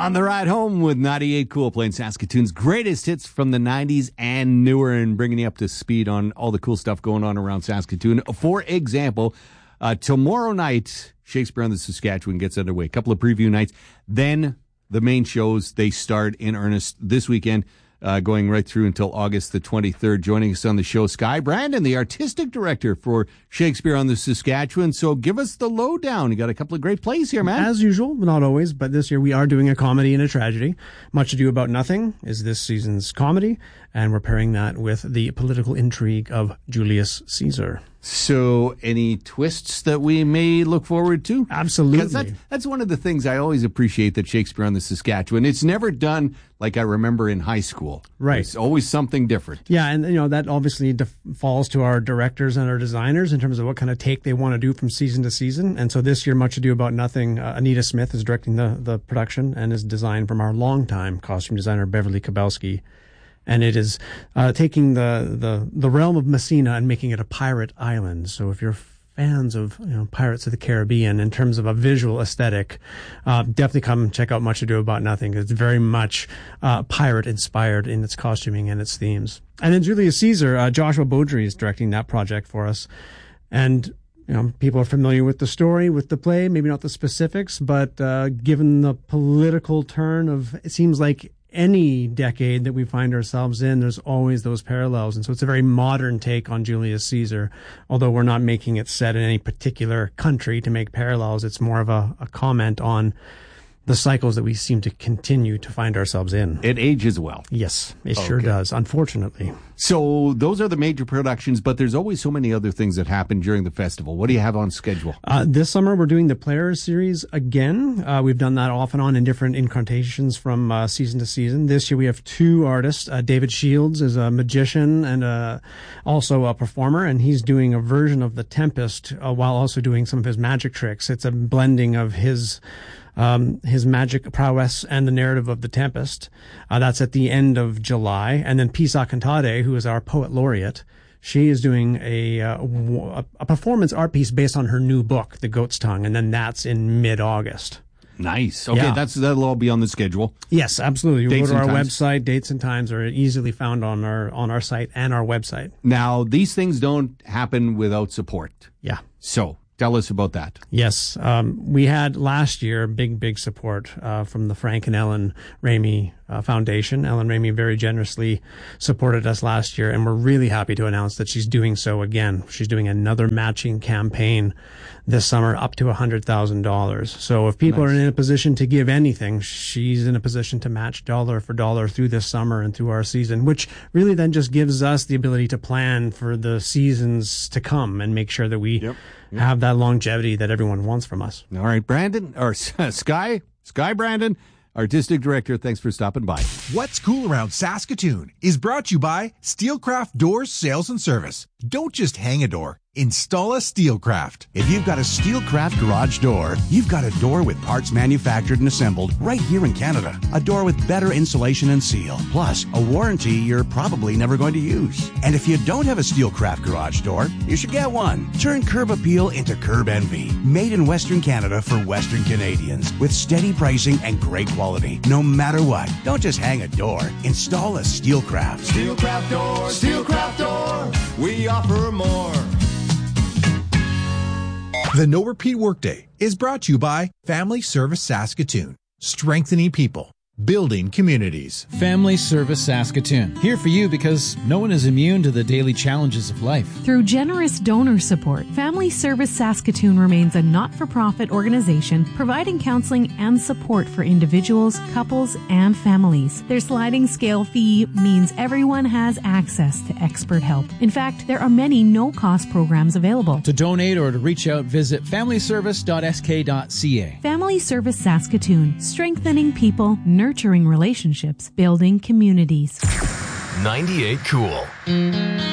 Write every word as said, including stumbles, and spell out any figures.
On the ride home with ninety-eight Cool, playing Saskatoon's greatest hits from the nineties and newer, and bringing you up to speed on all the cool stuff going on around Saskatoon. For example, uh, tomorrow night, Shakespeare on the Saskatchewan gets underway. A couple of preview nights. Then the main shows, they start in earnest this weekend, uh, going right through until August the twenty-third. Joining us on the show, Sky Brandon, the artistic director for Shakespeare on the Saskatchewan. So give us the lowdown. You got a couple of great plays here, man. As usual, not always, but this year we are doing a comedy and a tragedy. Much Ado About Nothing is this season's comedy, and we're pairing that with the political intrigue of Julius Caesar. So any twists that we may look forward to? Absolutely. That's, that's one of the things I always appreciate that Shakespeare on the Saskatchewan. It's never done like I remember in high school. Right. It's always something different. Yeah, and you know that obviously def- falls to our directors and our designers in terms of what kind of take they want to do from season to season. And so this year, Much Ado About Nothing, uh, Anita Smith is directing the, the production and is designed from our longtime costume designer, Beverly Kabowski. And it is uh, taking the, the, the realm of Messina and making it a pirate island. So if you're fans of you know Pirates of the Caribbean in terms of a visual aesthetic, uh, definitely come check out Much Ado About Nothing. It's very much uh, pirate inspired in its costuming and its themes. And then Julius Caesar, uh, Joshua Beaudry is directing that project for us. And you know, people are familiar with the story, with the play, maybe not the specifics, but uh, given the political turn of, it seems like any decade that we find ourselves in, there's always those parallels. And so it's a very modern take on Julius Caesar, although we're not making it set in any particular country to make parallels. It's more of a, a comment on the cycles that we seem to continue to find ourselves in. It ages well. Yes, it Okay. sure does, unfortunately. So those are the major productions, but there's always so many other things that happen during the festival. What do you have on schedule? Uh, this summer, we're doing the Players series again. Uh, we've done that off and on in different incarnations from uh, season to season. This year, we have two artists. Uh, David Shields is a magician and uh, also a performer, and he's doing a version of The Tempest uh, while also doing some of his magic tricks. It's a blending of his Um, his magic prowess and the narrative of The Tempest. Uh, that's at the end of July. And then Pisa Cantate, who is our poet laureate, she is doing a, uh, w- a performance art piece based on her new book, The Goat's Tongue, and then that's in mid-August. Nice. Okay, Yeah. that's that'll all be on the schedule. Yes, absolutely. You Dates go to and our times. website. Dates and times are easily found on our on our site and our website. Now, these things don't happen without support. Yeah. So tell us about that. Yes, um, we had last year big, big support uh, from the Frank and Ellen Ramey uh, Foundation. Ellen Ramey very generously supported us last year, and we're really happy to announce that she's doing so again. She's doing another matching campaign this summer, up to one hundred thousand dollars. So if people Nice. are in a position to give anything, she's in a position to match dollar for dollar through this summer and through our season, which really then just gives us the ability to plan for the seasons to come and make sure that we Yep. Yep. have that longevity that everyone wants from us. All right, Brandon, or Sky, Sky Brandon, artistic director, thanks for stopping by. What's Cool Around Saskatoon is brought to you by Steelcraft Doors Sales and Service. Don't just hang a door. Install a Steelcraft. If you've got a Steelcraft garage door, you've got a door with parts manufactured and assembled right here in Canada. A door with better insulation and seal, plus a warranty you're probably never going to use. And if you don't have a Steelcraft garage door, you should get one. Turn curb appeal into curb envy. Made in Western Canada for Western Canadians with steady pricing and great quality. No matter what, don't just hang a door. Install a Steelcraft. Steelcraft Door, Steelcraft Door, we offer more. The No Repeat Workday is brought to you by Family Service Saskatoon. Strengthening people. Building communities. Family Service Saskatoon. Here for you because no one is immune to the daily challenges of life. Through generous donor support, Family Service Saskatoon remains a not-for-profit organization providing counseling and support for individuals, couples, and families. Their sliding scale fee means everyone has access to expert help. In fact, there are many no-cost programs available. To donate or to reach out, visit family service dot s k dot c a. Family Service Saskatoon, strengthening people, nurturing relationships, building communities. ninety-eight Cool.